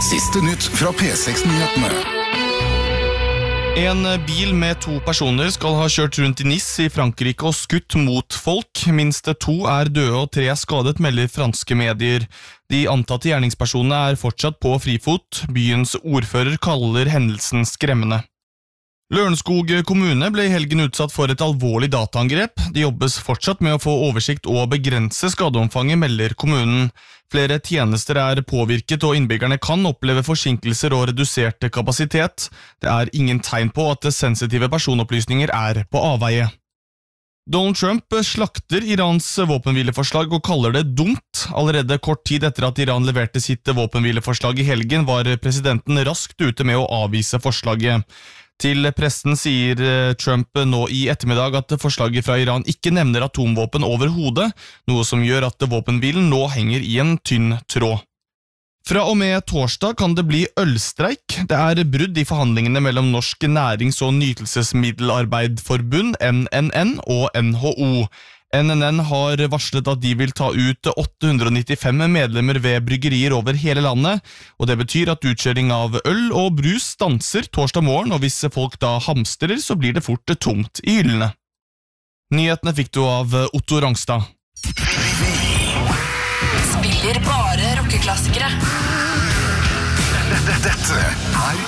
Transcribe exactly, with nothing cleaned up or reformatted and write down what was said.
Siste nytt fra P seks-nyhetene. En bil med to personer skal ha kjørt rundt i Nice i Frankrike og skutt mot folk. Minst to er døde og tre er skadet, melder franske medier. De antatte gjerningspersonene er fortsatt på frifot. Byens ordfører kaller hendelsen skremmende. Lørenskog kommune ble i helgen utsatt for et alvorlig dataangrep. Det jobbes fortsatt med å få oversikt og begrense skadeomfanget, melder kommunen. Flere tjenester er påvirket, og innbyggerne kan oppleve forsinkelser og redusert kapasitet. Det er ingen tegn på at sensitive personopplysninger er på avveie. Donald Trump slakter Irans våpenhvileforslag og kaller det dumt. Allerede kort tid etter at Iran leverte sitt våpenhvileforslag i helgen, var presidenten raskt ute med å avvise forslaget. Til pressen sier Trump nå i ettermiddag at forslaget fra Iran ikke nevner atomvåpen overhodet, noe som gjør at våpenhvilen nå henger i en tynn tråd. Fra og med torsdag kan det bli ølstreik. Det er brudd i forhandlingene mellom Norsk Nærings- og Nytelsesmiddelarbeidforbund, N N N, og N H O. N N N har varslet at de vil ta ut åtte hundre nittifem medlemmer ved bryggerier over hele landet, og det betyr at utkjøring av øl og brus stanser torsdag morgen, og hvis folk da hamstrer, så blir det fort tomt i hyllene. Nyhetene fikk du av Otto Rangstad. Spiller bare rockeklassikere. Dette er